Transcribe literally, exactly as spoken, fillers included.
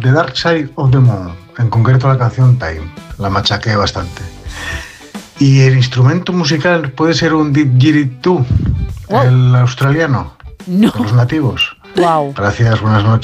The Dark Side of the Moon, en concreto la canción Time. La machaqué bastante. Y el instrumento musical puede ser un didgeridoo, wow. el australiano, no. de los nativos. Wow. Gracias, buenas noches.